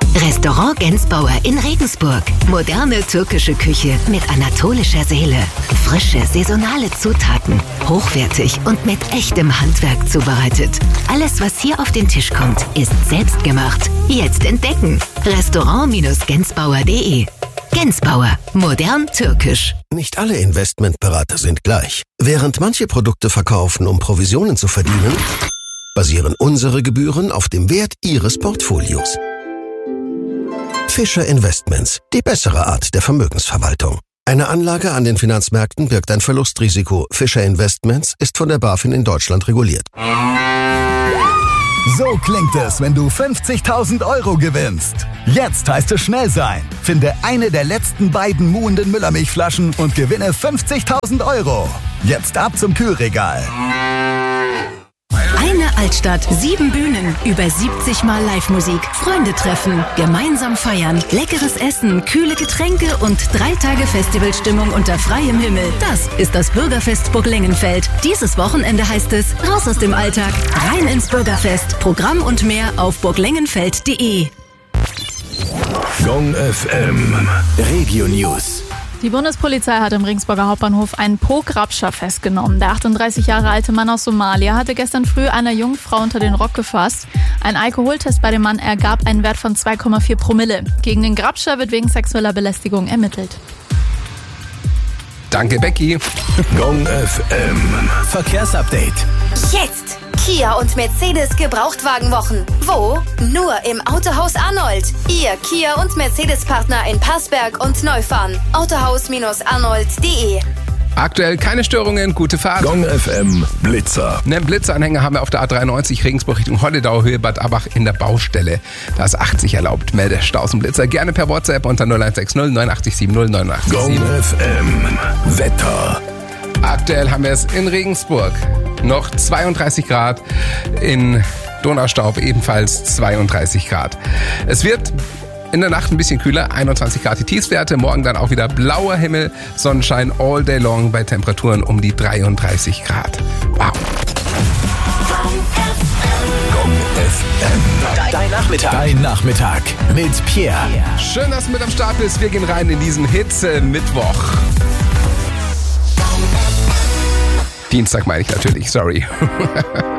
Restaurant Gensbauer in Regensburg. Moderne türkische Küche mit anatolischer Seele. Frische, saisonale Zutaten. Hochwertig und mit echtem Handwerk zubereitet. Alles, was hier auf den Tisch kommt, ist selbstgemacht. Jetzt entdecken. Restaurant-gensbauer.de. Gensbauer. Modern türkisch. Nicht alle Investmentberater sind gleich. Während manche Produkte verkaufen, um Provisionen zu verdienen, basieren unsere Gebühren auf dem Wert Ihres Portfolios. Fischer Investments, die bessere Art der Vermögensverwaltung. Eine Anlage an den Finanzmärkten birgt ein Verlustrisiko. Fischer Investments ist von der BaFin in Deutschland reguliert. So klingt es, wenn du 50.000 Euro gewinnst. Jetzt heißt es schnell sein. Finde eine der letzten beiden muhenden Müllermilchflaschen und gewinne 50.000 Euro. Jetzt ab zum Kühlregal. Eine Altstadt, 7 Bühnen, über 70 Mal Live-Musik, Freunde treffen, gemeinsam feiern, leckeres Essen, kühle Getränke und 3 Tage Festivalstimmung unter freiem Himmel. Das ist das Bürgerfest Burg Lengenfeld. Dieses Wochenende heißt es raus aus dem Alltag, rein ins Bürgerfest. Programm und mehr auf burglengenfeld.de. Gong FM Regio News. Die Bundespolizei hat im Regensburger Hauptbahnhof einen Po-Grabscher festgenommen. Der 38 Jahre alte Mann aus Somalia hatte gestern früh einer jungen Frau unter den Rock gefasst. Ein Alkoholtest bei dem Mann ergab einen Wert von 2,4 Promille. Gegen den Grabscher wird wegen sexueller Belästigung ermittelt. Danke, Becky. Gong FM Verkehrsupdate. Jetzt! Kia und Mercedes Gebrauchtwagenwochen. Wo? Nur im Autohaus Arnold. Ihr Kia und Mercedes-Partner in Passberg und Neufahren. Autohaus-arnold.de. Aktuell keine Störungen, gute Fahrt. Gong FM Blitzer. Einen Blitzeranhänger haben wir auf der A93 Regensburg Richtung Holledau, Höhe Bad Abach in der Baustelle. Da ist 80 erlaubt. Melde Staus und Blitzer gerne per WhatsApp unter 0160 89 70 89 Gong FM Wetter. Aktuell haben wir es in Regensburg noch 32 Grad, in Donaustaub ebenfalls 32 Grad. Es wird in der Nacht ein bisschen kühler, 21 Grad die Tiefstwerte, morgen dann auch wieder blauer Himmel, Sonnenschein all day long bei Temperaturen um die 33 Grad. Wow. Gong FM. Dein Nachmittag. Dein Nachmittag mit Pierre. Schön, dass du mit am Start bist. Wir gehen rein in diesen Hitze-Mittwoch. Dienstag meine ich natürlich, sorry.